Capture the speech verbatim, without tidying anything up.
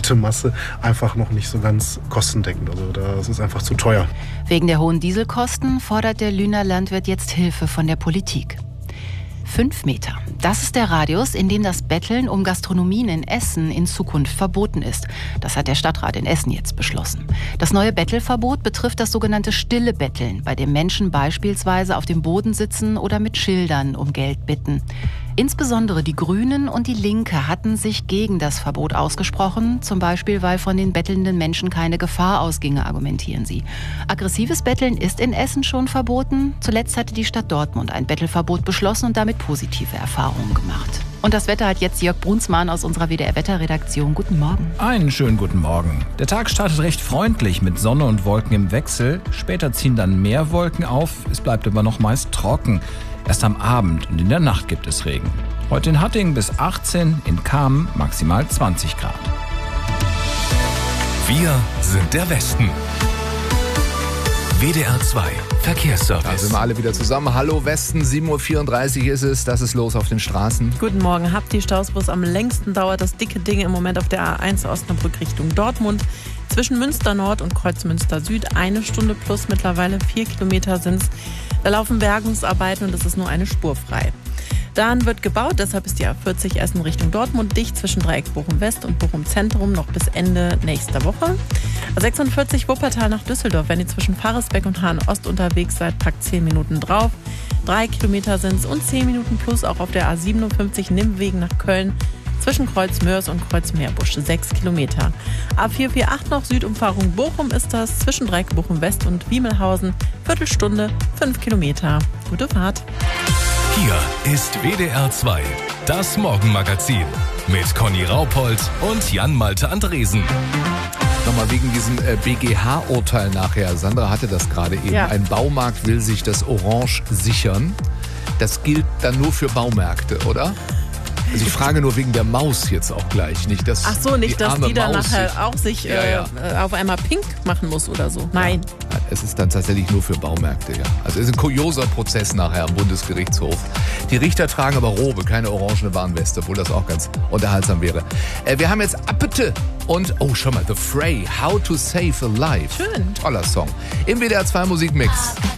breite Masse einfach noch nicht so ganz kostendeckend. Also das ist einfach zu teuer. Wegen der hohen Dieselkosten fordert der Lüner Landwirt jetzt Hilfe von der Politik. Fünf Meter. Das ist der Radius, in dem das Betteln um Gastronomien in Essen in Zukunft verboten ist. Das hat der Stadtrat in Essen jetzt beschlossen. Das neue Bettelverbot betrifft das sogenannte stille Betteln, bei dem Menschen beispielsweise auf dem Boden sitzen oder mit Schildern um Geld bitten. Insbesondere die Grünen und die Linke hatten sich gegen das Verbot ausgesprochen, zum Beispiel weil von den bettelnden Menschen keine Gefahr ausginge, argumentieren sie. Aggressives Betteln ist in Essen schon verboten. Zuletzt hatte die Stadt Dortmund ein Bettelverbot beschlossen und damit positive Erfahrungen gemacht. Und das Wetter hat jetzt Jörg Brunsmann aus unserer W D R-Wetterredaktion. Guten Morgen. Einen schönen guten Morgen. Der Tag startet recht freundlich mit Sonne und Wolken im Wechsel. Später ziehen dann mehr Wolken auf. Es bleibt aber noch meist trocken. Erst am Abend und in der Nacht gibt es Regen. Heute in Hattingen bis achtzehn, in Kamen maximal zwanzig Grad. Wir sind der Westen. W D R zwei Verkehrsservice. Da sind wir alle wieder zusammen. Hallo Westen, sieben Uhr vierunddreißig ist es. Das ist los auf den Straßen. Guten Morgen. Habt die Staus, wo es am längsten dauert. Das dicke Ding im Moment auf der A eins Osnabrück Richtung Dortmund. Zwischen Münster Nord und Kreuzmünster Süd eine Stunde plus, mittlerweile vier Kilometer sind es. Da laufen Bergungsarbeiten und es ist nur eine Spur frei. Dann wird gebaut, deshalb ist die A vierzig Essen Richtung Dortmund dicht zwischen Dreieck Bochum West und Bochum Zentrum noch bis Ende nächster Woche. A sechsundvierzig Wuppertal nach Düsseldorf, wenn ihr zwischen Pfarresbeck und Hahn Ost unterwegs seid, packt zehn Minuten drauf. Drei Kilometer sind es und zehn Minuten plus auch auf der A siebenundfünfzig Nimmwegen nach Köln. Zwischen Kreuzmörs und Kreuzmeerbusch, sechs Kilometer. A vier vier acht noch Südumfahrung Bochum ist das, zwischen Dreieck Bochum West und Wiemelhausen, Viertelstunde, fünf Kilometer. Gute Fahrt. Hier ist W D R zwei, das Morgenmagazin mit Conny Raupold und Jan-Malte Andresen. Nochmal wegen diesem äh, B G H-Urteil nachher. Sandra hatte das gerade eben. Ja. Ein Baumarkt will sich das Orange sichern. Das gilt dann nur für Baumärkte, oder? Also ich frage nur wegen der Maus jetzt auch gleich. Nicht, dass Ach so, nicht, die dass arme die dann Maus nachher sich, auch sich Ja, ja. Äh, auf einmal pink machen muss oder so. Nein. Ja, es ist dann tatsächlich nur für Baumärkte, ja. Also es ist ein kurioser Prozess nachher am Bundesgerichtshof. Die Richter tragen aber Robe, keine orangene Warnweste, obwohl das auch ganz unterhaltsam wäre. Äh, wir haben jetzt Appete und, oh, schau mal, The Fray, How to Save a Life. Schön. Toller Song. Im W D R zwei Musikmix.